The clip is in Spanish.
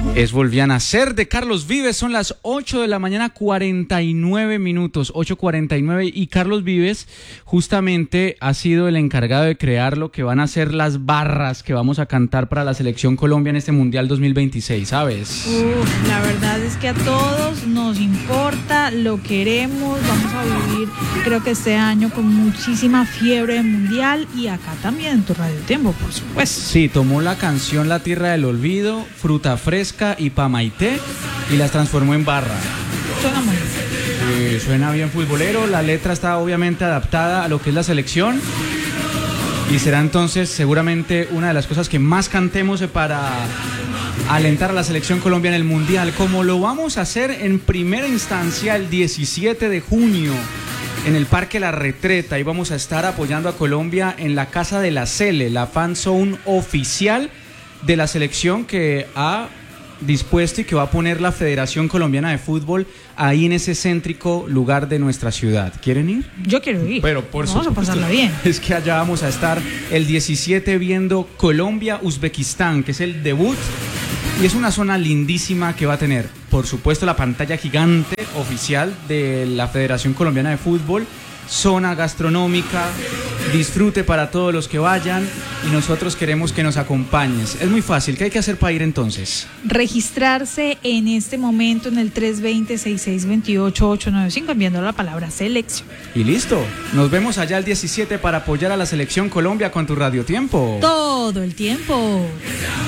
Es Volvían a Ser de Carlos Vives. Son las 8 de la mañana, 49 minutos, 8:49. Y Carlos Vives justamente ha sido el encargado de crear lo que van a ser las barras que vamos a cantar para la Selección Colombia en este Mundial 2026, ¿sabes? La verdad es que a todos nos importa, lo queremos, vamos a vivir, creo que este año con muchísima fiebre de Mundial, y acá también en tu Radio Tiempo, por supuesto. Sí, tomó la canción La Tierra del Olvido, Fruta Fresca y Pamaité y las transformó en barra. Suena muy bien. Suena bien futbolero, la letra está obviamente adaptada a lo que es la selección y será entonces seguramente una de las cosas que más cantemos para alentar a la Selección Colombia en el Mundial, como lo vamos a hacer en primera instancia el 17 de junio en el Parque La Retreta. Ahí vamos a estar apoyando a Colombia en la Casa de la Cele, la fan zone oficial de la selección que ha dispuesto y que va a poner la Federación Colombiana de Fútbol ahí en ese céntrico lugar de nuestra ciudad. ¿Quieren ir? Yo quiero ir. Pero por vamos supuesto, a pasarla bien. Es que allá vamos a estar el 17 viendo Colombia-Uzbekistán, que es el debut. Y es una zona lindísima que va a tener, por supuesto, la pantalla gigante oficial de la Federación Colombiana de Fútbol, zona gastronómica, disfrute para todos los que vayan, y nosotros queremos que nos acompañes. Es muy fácil. ¿Qué hay que hacer para ir entonces? Registrarse en este momento en el 320-6628-895 enviando la palabra selección. Y listo. Nos vemos allá el 17 para apoyar a la Selección Colombia con tu Radio Tiempo. Todo el tiempo.